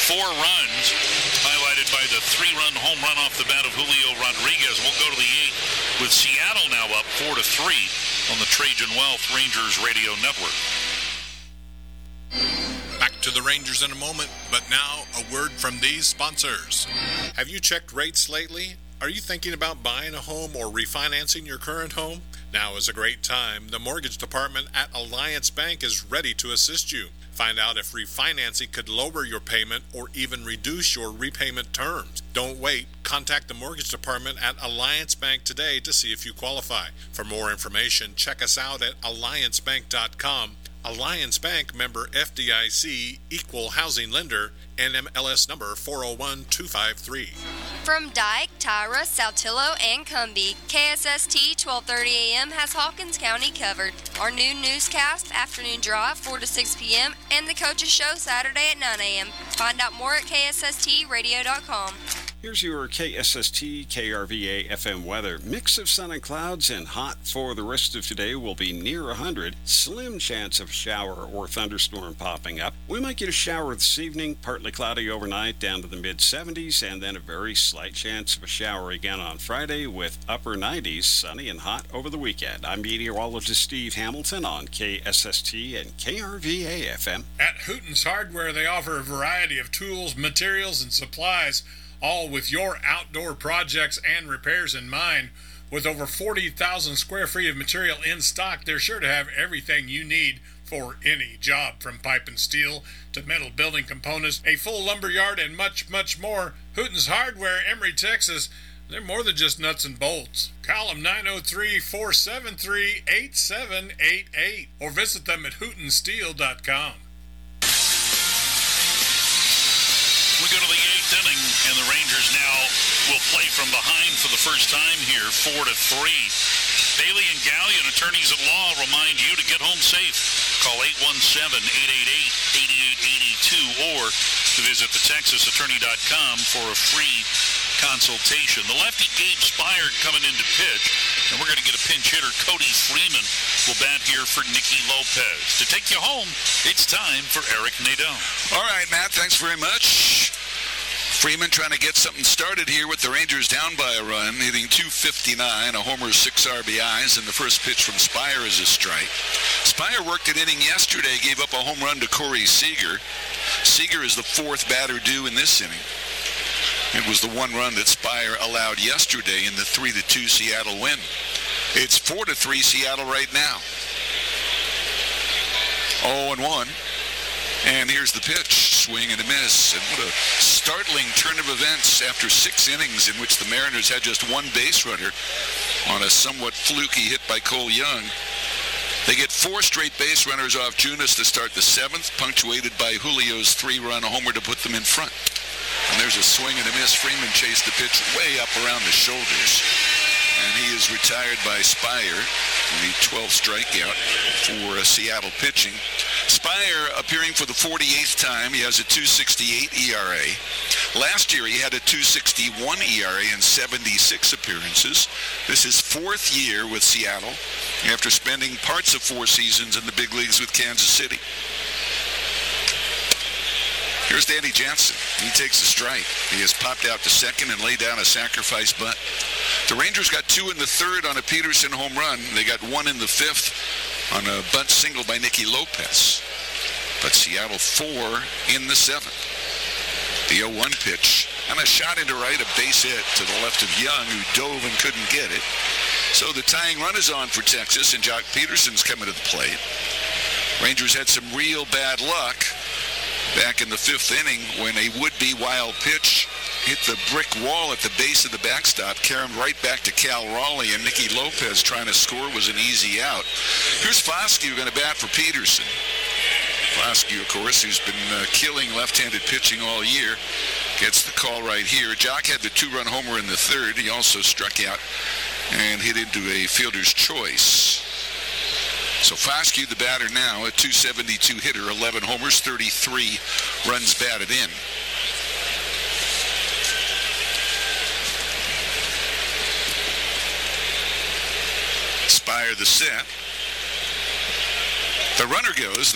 4 runs, highlighted by the 3-run home run off the bat of Julio Rodriguez. We'll go to the 8th with Seattle now up 4-3 on the Trajan Wealth Rangers Radio Network. Back to the Rangers in a moment, but now a word from these sponsors. Have you checked rates lately? Are you thinking about buying a home or refinancing your current home? Now is a great time. The mortgage department at Alliance Bank is ready to assist you. Find out if refinancing could lower your payment or even reduce your repayment terms. Don't wait. Contact the mortgage department at Alliance Bank today to see if you qualify. For more information, check us out at alliancebank.com. Alliance Bank, member FDIC, equal housing lender, NMLS number 401253. From Dyke, Tyra, Saltillo, and Cumbie, KSST 1230 AM has Hawkins County covered. Our new newscast, Afternoon Drive, 4 to 6 p.m., and the Coaches Show Saturday at 9 a.m. Find out more at KSSTradio.com. Here's your KSST KRVA FM weather. Mix of sun and clouds and hot for the rest of today. Will be near 100. Slim chance of shower or thunderstorm popping up. We might get a shower this evening. Partly cloudy overnight down to the mid-70s, and then a very slight chance of a shower again on Friday with upper 90s, sunny and hot over the weekend. I'm meteorologist Steve Hamilton on KSST and KRVA FM. At Hooten's Hardware, they offer a variety of tools, materials, and supplies, all with your outdoor projects and repairs in mind. With over 40,000 square feet of material in stock, they're sure to have everything you need for any job, from pipe and steel to metal building components, a full lumber yard, and much, much more. Hooten's Hardware, Emory, Texas. They're more than just nuts and bolts. Call them 903-473-8788 or visit them at hootensteel.com. We go to the 8th inning, and the Rangers now will play from behind for the first time here, 4-3. Bailey and Gallion, attorneys at law, remind you to get home safe. Call 817-888-8882 or to visit thetexasattorney.com for a free consultation. The lefty Gabe Spire coming in to pitch, and we're going to get a pinch hitter. Cody Freeman will bat here for Nicky Lopez. To take you home, it's time for Eric Nadeau. All right, Matt, thanks very much. Freeman trying to get something started here with the Rangers down by a run, hitting .259, a homer, 6 RBIs, and the first pitch from Spire is a strike. Spire worked an inning yesterday, gave up a home run to Corey Seager. Seager is the 4th batter due in this inning. It was the 1 run that Spire allowed yesterday in the 3-2 Seattle win. It's 4-3 Seattle right now. 0-1. And here's the pitch, swing and a miss. And what a startling turn of events after 6 innings in which the Mariners had just 1 base runner on a somewhat fluky hit by Cole Young. They get 4 straight base runners off Junis to start the 7th, punctuated by Julio's 3-run homer to put them in front. And there's a swing and a miss. Freeman chased the pitch way up around the shoulders. And he is retired by Spire, the 12th strikeout for Seattle pitching. Spire appearing for the 48th time. He has a .268 ERA. Last year he had a .261 ERA in 76 appearances. This is 4th year with Seattle after spending parts of 4 seasons in the big leagues with Kansas City. Here's Danny Jansen. He takes a strike. He has popped out to second and laid down a sacrifice bunt. The Rangers got 2 in the 3rd on a Peterson home run. They got 1 in the 5th on a bunt single by Nicky Lopez. But Seattle 4 in the 7th. The 0-1 pitch and a shot into right, a base hit to the left of Young, who dove and couldn't get it. So the tying run is on for Texas, and Jock Peterson's coming to the plate. Rangers had some real bad luck back in the 5th inning when a would-be wild pitch hit the brick wall at the base of the backstop, carried right back to Cal Raleigh, and Nicky Lopez trying to score was an easy out. Here's Foscue going to bat for Peterson. Foscue, of course, who's been killing left-handed pitching all year, gets the call right here. Jock had the 2-run homer in the 3rd. He also struck out and hit into a fielder's choice. So Foscue, the batter now, a .272 hitter, 11 homers, 33 runs batted in. Spire the set. The runner goes.